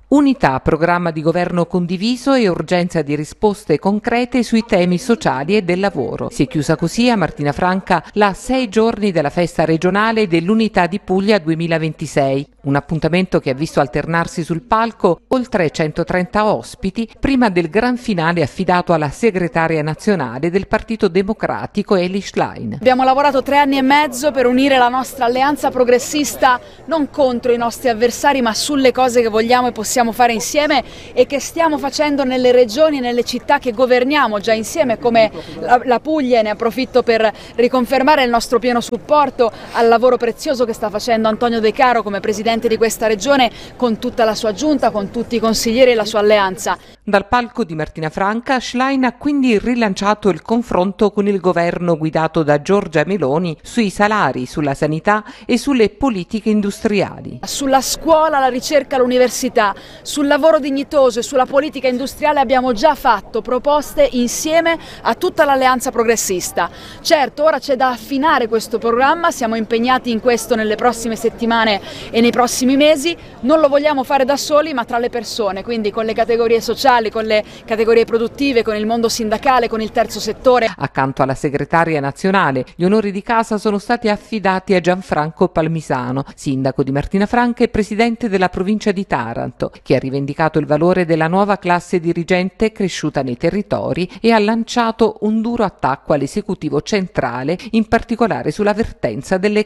Unità, programma di governo condiviso e urgenza di risposte concrete sui temi sociali e del lavoro. Si è chiusa così a Martina Franca la 6 giorni della festa regionale dell'Unità di Puglia 2026. Un appuntamento che ha visto alternarsi sul palco oltre 130 ospiti prima del gran finale affidato alla segretaria nazionale del Partito Democratico Eli Schlein. Abbiamo lavorato 3 anni e mezzo per unire la nostra alleanza progressista non contro i nostri avversari ma sulle cose che vogliamo e possiamo fare insieme e che stiamo facendo nelle regioni e nelle città che governiamo già insieme come la Puglia, e ne approfitto per riconfermare il nostro pieno supporto al lavoro prezioso che sta facendo Antonio De Caro come presidente di questa regione con tutta la sua giunta, con tutti i consiglieri e la sua alleanza. Dal palco di Martina Franca, Schlein ha quindi rilanciato il confronto con il governo guidato da Giorgia Meloni sui salari, sulla sanità e sulle politiche industriali. Sulla scuola, la ricerca, l'università, sul lavoro dignitoso e sulla politica industriale abbiamo già fatto proposte insieme a tutta l'alleanza progressista. Certo, ora c'è da affinare questo programma, siamo impegnati in questo nelle prossime settimane e nei prossimi mesi, non lo vogliamo fare da soli ma tra le persone, quindi con le categorie sociali, con le categorie produttive, con il mondo sindacale, con il terzo settore. Accanto alla segretaria nazionale, gli onori di casa sono stati affidati a Gianfranco Palmisano, sindaco di Martina Franca e presidente della provincia di Taranto, che ha rivendicato il valore della nuova classe dirigente cresciuta nei territori e ha lanciato un duro attacco all'esecutivo centrale, in particolare sulla vertenza delle